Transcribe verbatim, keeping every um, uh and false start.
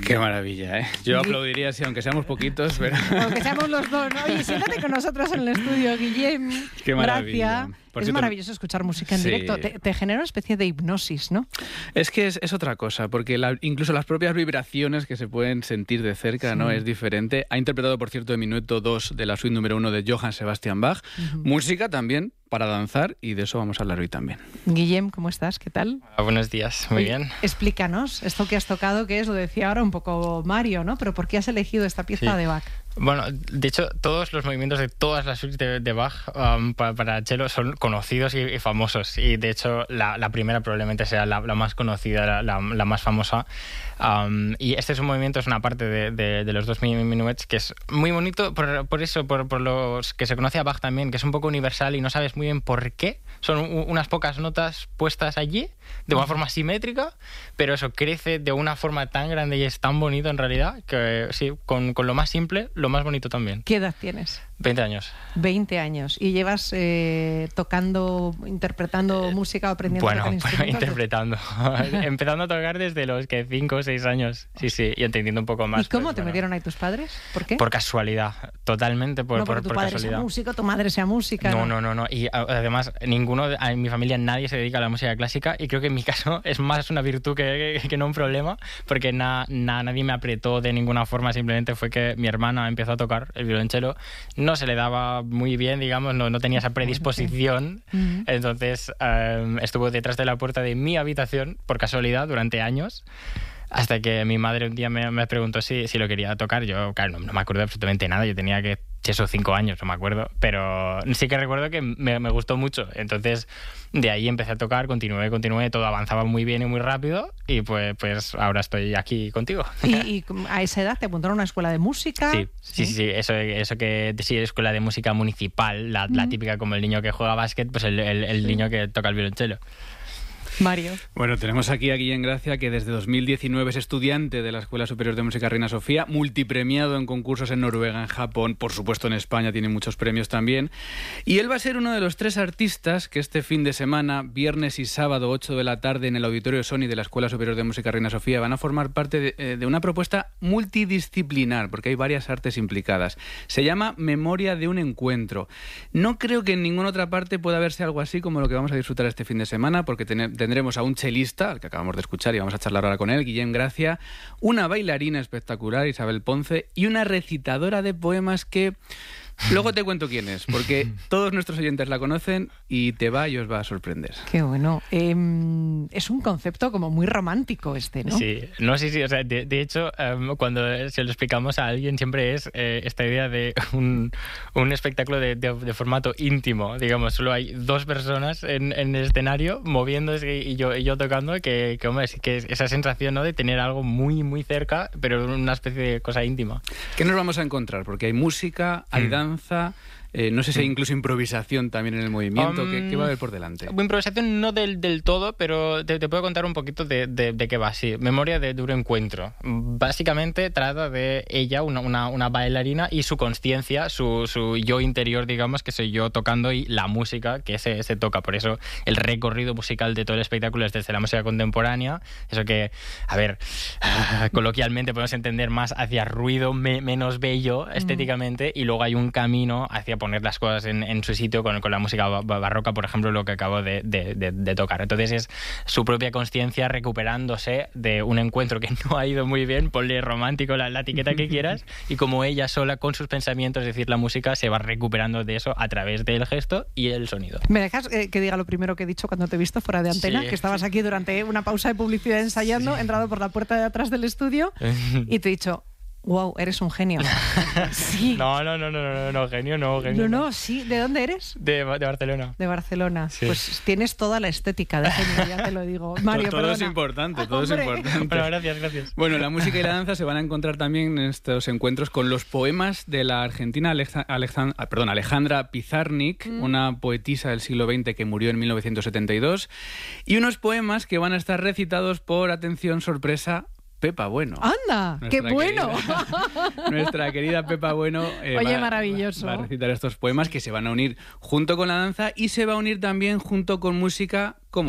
Qué maravilla, ¿eh? Yo aplaudiría si aunque seamos poquitos, pero... Aunque seamos los dos, ¿no? Oye, siéntate con nosotros en el estudio, Guillem. Qué maravilla. Gracias. Por Es cierto, maravilloso escuchar música en sí. directo. Te, te genera una especie de hipnosis, ¿no? Es que es, es otra cosa, porque la, incluso las propias vibraciones que se pueden sentir de cerca, Sí. ¿no? Es diferente. Ha interpretado, por cierto, el minuto dos de la suite número uno de Johann Sebastian Bach. Uh-huh. Música también para danzar, y de eso vamos a hablar hoy también. Guillem, ¿cómo estás? ¿Qué tal? Ah, buenos días, muy Oye, bien. Explícanos, esto que has tocado, que es, lo decía ahora un poco Mario, ¿no? Pero ¿por qué has elegido esta pieza Sí. de Bach? Bueno, de hecho, todos los movimientos de todas las suites de, de Bach um, para, para cello son conocidos y, y famosos. Y de hecho, la, la primera probablemente sea la, la más conocida, la, la, la más famosa. Um, y este es un movimiento, es una parte de, de, de los dos minuets que es muy bonito por, por eso, por, por los que se conoce a Bach también, que es un poco universal y no sabes muy bien por qué. Son u, unas pocas notas puestas allí de una forma simétrica, pero eso crece de una forma tan grande y es tan bonito en realidad que sí, con, con lo más simple, lo más bonito también. ¿Qué edad tienes? veinte años. veinte años. ¿Y llevas eh, tocando, interpretando eh, música o aprendiendo bueno, a tocar instrumentos? Bueno, interpretando. Empezando a tocar desde los que cinco o seis años. Sí, sí, y entendiendo un poco más. ¿Y cómo pues, te bueno. metieron ahí tus padres? ¿Por qué? Por casualidad, totalmente por, no, por, tu por padre casualidad. sea músico, tu madre sea música. No, no, no, no, no. Y además, ninguno, en mi familia nadie se dedica a la música clásica y creo que en mi caso es más una virtud que, que, que no un problema, porque na, na, nadie me apretó de ninguna forma, simplemente fue que mi hermana empezó a tocar el violonchelo, no se le daba muy bien, digamos, no, no tenía esa predisposición, uh-huh. Entonces um, estuvo detrás de la puerta de mi habitación, por casualidad, durante años, hasta que mi madre un día me, me preguntó si, si lo quería tocar. Yo, claro, no, no me acuerdo absolutamente nada, yo tenía que esos cinco años, no me acuerdo, pero sí que recuerdo que me, me gustó mucho. Entonces, de ahí empecé a tocar, continué, continué, todo avanzaba muy bien y muy rápido, y pues, pues ahora estoy aquí contigo. ¿Y, y a esa edad te apuntaron a una escuela de música? Sí, sí, sí, sí, eso, eso que sí, escuela de música municipal, la, mm. la típica como el niño que juega básquet, pues el, el, el sí. niño que toca el violonchelo. Mario. Bueno, tenemos aquí a Guillem Gracia, que desde dos mil diecinueve es estudiante de la Escuela Superior de Música Reina Sofía, multipremiado en concursos en Noruega, en Japón, por supuesto en España, tiene muchos premios también. Y él va a ser uno de los tres artistas que este fin de semana, viernes y sábado, ocho de la tarde, en el Auditorio Sony de la Escuela Superior de Música Reina Sofía, van a formar parte de, de una propuesta multidisciplinar, porque hay varias artes implicadas. Se llama Memoria de un encuentro. No creo que en ninguna otra parte pueda verse algo así como lo que vamos a disfrutar este fin de semana, porque tenemos Tendremos a un chelista, al que acabamos de escuchar y vamos a charlar ahora con él, Guillem Gracia, una bailarina espectacular, Isabel Ponce, y una recitadora de poemas que... Luego te cuento quién es, porque todos nuestros oyentes la conocen y te va y os va a sorprender. Qué bueno. Eh, es un concepto como muy romántico este, ¿no? Sí, no, sí, sí. O sea, de, de hecho, um, cuando se lo explicamos a alguien siempre es eh, esta idea de un, un espectáculo de, de, de formato íntimo. Digamos, solo hay dos personas en, en el escenario moviéndose y yo, y yo tocando, que, que, hombre, que es esa sensación, ¿no?, de tener algo muy, muy cerca, pero una especie de cosa íntima. ¿Qué nos vamos a encontrar? Porque hay música, hay danza, danza, eh, no sé si hay incluso improvisación también en el movimiento. Um, ¿Qué, ¿Qué va a haber por delante? Improvisación no del, del todo, pero te, te puedo contar un poquito de, de, de qué va. Sí, Memoria de, de un encuentro. Básicamente trata de ella, una, una, una bailarina, y su consciencia, su, su yo interior, digamos, que soy yo tocando, y la música que se, se toca. Por eso el recorrido musical de todo el espectáculo es desde la música contemporánea, eso que, a ver, coloquialmente podemos entender más hacia ruido me, menos bello estéticamente, mm. y luego hay un camino hacia poner las cosas en, en su sitio con, con la música barroca, por ejemplo, lo que acabo de, de, de, de tocar. Entonces es su propia consciencia recuperándose de un encuentro que no ha ido muy bien, ponle romántico la, la etiqueta que quieras, y como ella sola con sus pensamientos, es decir, la música, se va recuperando de eso a través del gesto y el sonido. ¿Me dejas eh, que diga lo primero que he dicho cuando te he visto fuera de antena? Sí. Que estabas aquí durante una pausa de publicidad ensayando, sí. He entrado por la puerta de atrás del estudio y te he dicho... Wow, eres un genio. Sí. No, no, no, no, no, no, genio no, genio. No, no, sí. ¿De dónde eres? De, de Barcelona. De Barcelona. Sí. Pues tienes toda la estética de genio, ya te lo digo. Mario, todo, todo es perdona. importante, todo Hombre. es importante. Bueno, gracias, gracias. Bueno, la música y la danza se van a encontrar también en estos encuentros con los poemas de la argentina Alexa, Alexand, perdón, Alejandra Pizarnik, mm. una poetisa del siglo veinte que murió en mil novecientos setenta y dos, y unos poemas que van a estar recitados por, atención, sorpresa, Pepa Bueno. ¡Anda! ¡Qué bueno! Querida, nuestra querida Pepa Bueno eh, Oye, va, maravilloso. va a recitar estos poemas que se van a unir junto con la danza y se va a unir también junto con música como